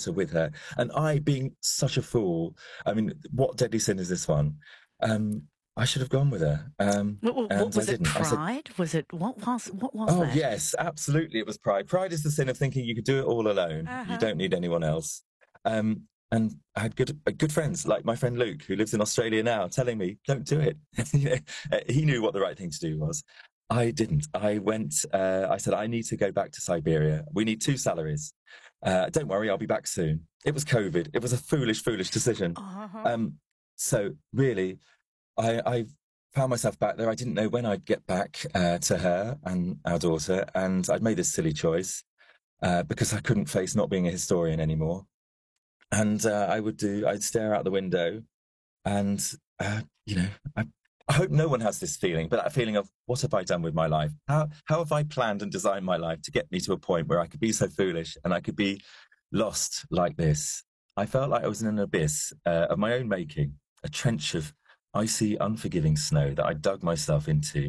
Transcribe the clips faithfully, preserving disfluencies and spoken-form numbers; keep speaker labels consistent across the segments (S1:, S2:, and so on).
S1: chapter with her. And I, being such a fool, I mean, what deadly sin is this one? Um, I should have gone with her. Um,
S2: What, what,
S1: and
S2: was
S1: I
S2: it
S1: didn't. I said,
S2: pride? Was it, what was, what was
S1: oh,
S2: that?
S1: yes, absolutely. It was pride. Pride is the sin of thinking you could do it all alone.
S2: Uh-huh.
S1: You don't need anyone else. Um, and I had good uh, good friends, like my friend Luke, who lives in Australia now, telling me, don't do it. He knew what the right thing to do was. I didn't. I went, uh, I said, I need to go back to Siberia. We need two salaries. Uh, don't worry, I'll be back soon. It was COVID. It was a foolish, foolish decision.
S2: Uh-huh.
S1: Um, so really, I, I found myself back there. I didn't know when I'd get back uh, to her and our daughter. And I'd made this silly choice uh, because I couldn't face not being a historian anymore. And uh, I would do, I'd stare out the window and, uh, you know, I, I hope no one has this feeling, but that feeling of what have I done with my life? How, how have I planned and designed my life to get me to a point where I could be so foolish and I could be lost like this? I felt like I was in an abyss uh, of my own making, a trench of icy, unforgiving snow that I dug myself into.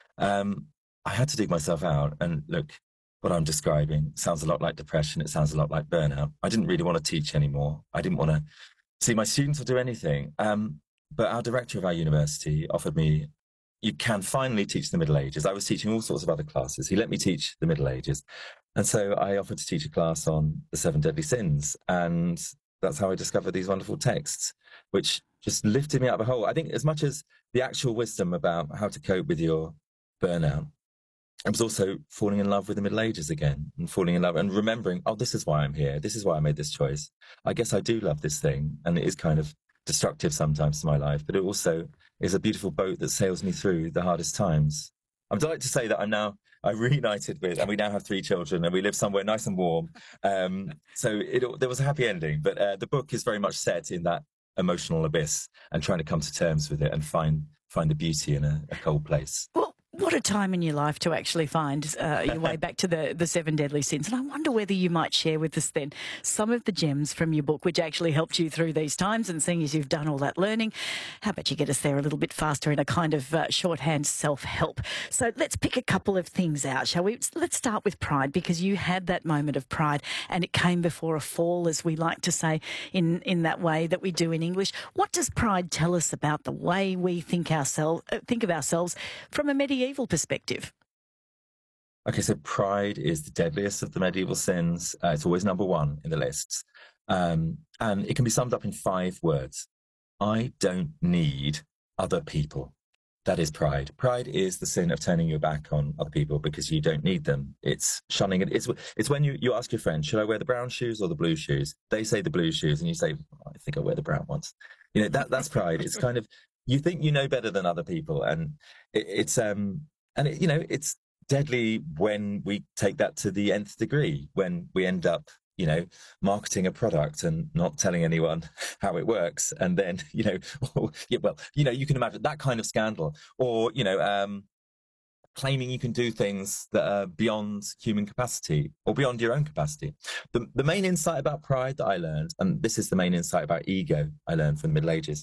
S1: Um, I had to dig myself out. And look, what I'm describing sounds a lot like depression. It sounds a lot like burnout. I didn't really want to teach anymore. I didn't want to see my students or do anything. Um, but our director of our university offered me, you can finally teach the Middle Ages. I was teaching all sorts of other classes. He let me teach the Middle Ages. And so I offered to teach a class on the seven deadly sins. And that's how I discovered these wonderful texts, which just lifted me out of a hole. I think as much as the actual wisdom about how to cope with your burnout, I was also falling in love with the Middle Ages again and falling in love and remembering, oh, this is why I'm here. This is why I made this choice. I guess I do love this thing. And it is kind of destructive sometimes to my life, but it also is a beautiful boat that sails me through the hardest times. I'm delighted to say that I'm now, I'm reunited with, and we now have three children and we live somewhere nice and warm. Um, so it, there was a happy ending, but uh, the book is very much set in that emotional abyss and trying to come to terms with it and find find the beauty in a, a cold place.
S2: Well, what a time in your life to actually find uh, your way back to the, the seven deadly sins. And I wonder whether you might share with us then some of the gems from your book which actually helped you through these times, and seeing as you've done all that learning, how about you get us there a little bit faster in a kind of uh, shorthand self-help. So let's pick a couple of things out, shall we? Let's start with pride, because you had that moment of pride and it came before a fall, as we like to say in, in that way that we do in English. What does pride tell us about the way we think, ourselves, uh, think of ourselves from a medieval perspective?
S1: Okay, so pride is the deadliest of the medieval sins. Uh, it's always number one in the lists. Um, and it can be summed up in five words. I don't need other people. That is pride. Pride is the sin of turning your back on other people because you don't need them. It's shunning it. It's, it's when you, you ask your friend, should I wear the brown shoes or the blue shoes? They say the blue shoes and you say, oh, I think I'll wear the brown ones. You know, that that's pride. It's kind of, you think you know better than other people. And it, it's, um, and it, you know, it's deadly when we take that to the nth degree, when we end up, you know, marketing a product and not telling anyone how it works. And then, you know, yeah, well, you know, you can imagine that kind of scandal, or, you know, um, claiming you can do things that are beyond human capacity or beyond your own capacity. The, the main insight about pride that I learned, and this is the main insight about ego I learned from the Middle Ages,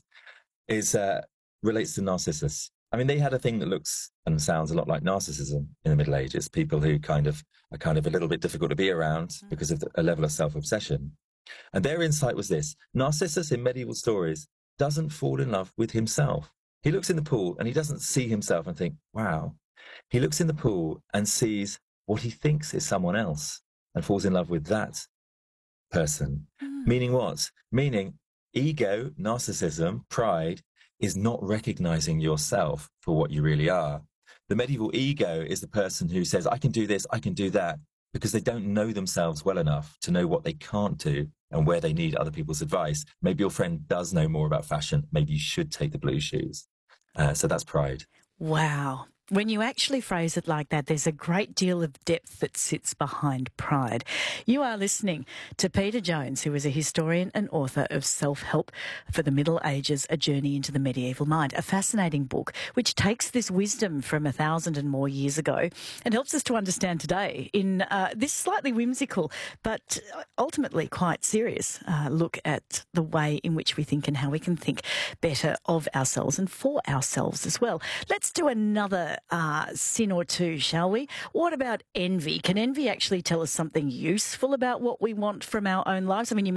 S1: is uh, relates to Narcissus. I mean, they had a thing that looks and sounds a lot like narcissism in the Middle Ages, people who kind of are kind of a little bit difficult to be around because of a level of self-obsession. And their insight was this: Narcissus in medieval stories doesn't fall in love with himself. He looks in the pool and he doesn't see himself and think, wow. He looks in the pool and sees what he thinks is someone else and falls in love with that person. Mm. Meaning what? Meaning ego, narcissism, pride is not recognizing yourself for what you really are. The medieval ego is the person who says, I can do this, I can do that, because they don't know themselves well enough to know what they can't do and where they need other people's advice. Maybe your friend does know more about fashion. Maybe you should take the blue shoes. Uh, so that's pride.
S2: Wow. When you actually phrase it like that, there's a great deal of depth that sits behind pride. You are listening to Peter Jones, who is a historian and author of Self-Help for the Middle Ages, A Journey into the Medieval Mind, a fascinating book which takes this wisdom from a thousand and more years ago and helps us to understand today in uh, this slightly whimsical but ultimately quite serious uh, look at the way in which we think and how we can think better of ourselves and for ourselves as well. Let's do another Uh, sin or two, shall we? What about envy? Can envy actually tell us something useful about what we want from our own lives? I mean, you